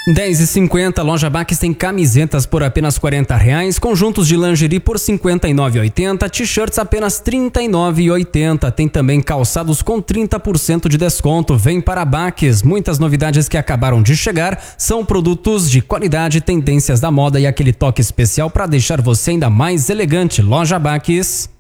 10h50, Loja Baques tem camisetas por apenas R$40, conjuntos de lingerie por R$59,80, t-shirts apenas R$39,80. Tem também calçados com 30% de desconto. Vem para Baques. Muitas novidades que acabaram de chegar, são produtos de qualidade, tendências da moda e aquele toque especial para deixar você ainda mais elegante. Loja Baques.